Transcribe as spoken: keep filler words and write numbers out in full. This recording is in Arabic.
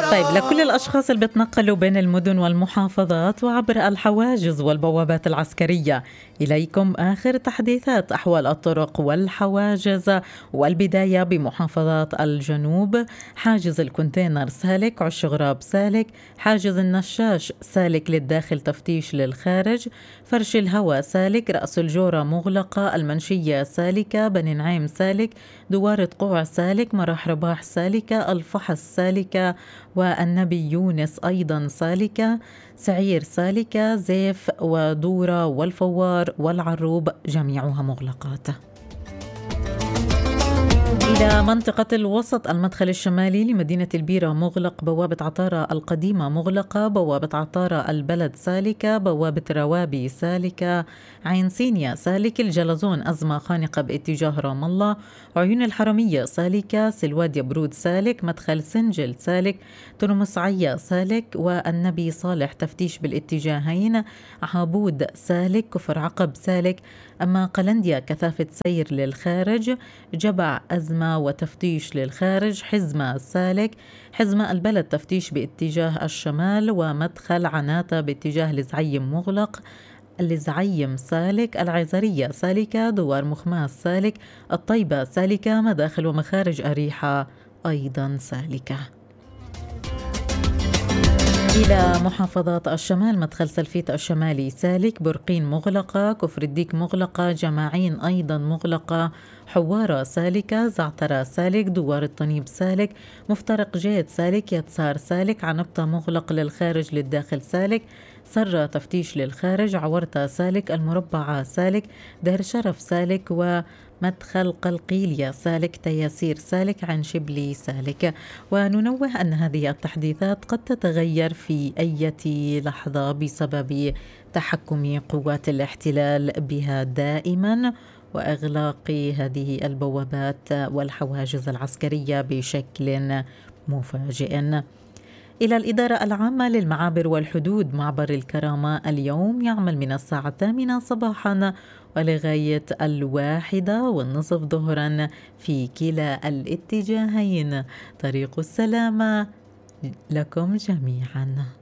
طيب، لكل الأشخاص اللي بتنقلوا بين المدن والمحافظات وعبر الحواجز والبوابات العسكرية، إليكم آخر تحديثات أحوال الطرق والحواجز، والبداية بمحافظات الجنوب. حاجز الكونتينر سالك، عش غراب سالك، حاجز النشاش سالك للداخل تفتيش للخارج، فرش الهوى سالك، رأس الجورة مغلقة، المنشية سالكة، بني نعيم سالك، دوارة قوع سالك، مراح رباح سالكة، الفحص سالكة، والنبي يونس أيضا سالكة، سعير سالكة، زيف ودورة والفوار والعروب جميعها مغلقات. إلى منطقة الوسط، المدخل الشمالي لمدينة البيرة مغلق، بوابة عطارة القديمة مغلقة، بوابة عطارة البلد سالكة، بوابة روابي سالكة، عين سينيا سالك، الجلزون أزمة خانقة باتجاه رام الله، عيون الحرمية سالكة، سلواد يبرود سالك، مدخل سنجل سالك، ترمس عيا سالك، والنبي صالح تفتيش بالاتجاهين، عابود سالك، كفر عقب سالك، أما قلنديا كثافة سير للخارج، جبع أزمة وتفتيش للخارج، حزمة سالك، حزمة البلد تفتيش باتجاه الشمال، ومدخل عناتة باتجاه الزعيم مغلق، الزعيم سالك، العزرية سالكة، دوار مخماس سالك، الطيبة سالكة، مداخل ومخارج أريحة أيضا سالكة. إلى محافظات الشمال، مدخل سلفيت الشمالي سالك، برقين مغلقة، كفر الديك مغلقة، جماعين أيضا مغلقة، حوارة سالكة، زعترة سالك، دوار الطنيب سالك، مفترق جيد سالك، يتسار سالك، عنبطة مغلق للخارج للداخل سالك، سرة تفتيش للخارج، عورتة سالك، المربعة سالك، دهر شرف سالك، ومدخل قلقيلية سالك، تياسير سالك، عن شبلي سالك. وننوه أن هذه التحديثات قد تتغير في أي لحظة بسبب تحكم قوات الاحتلال بها دائما، وإغلاق هذه البوابات والحواجز العسكرية بشكل مفاجئ. إلى الإدارة العامة للمعابر والحدود، معبر الكرامة اليوم يعمل من الساعة الثامنة صباحا ولغاية الواحدة والنصف ظهرا في كلا الاتجاهين. طريق السلامة لكم جميعا.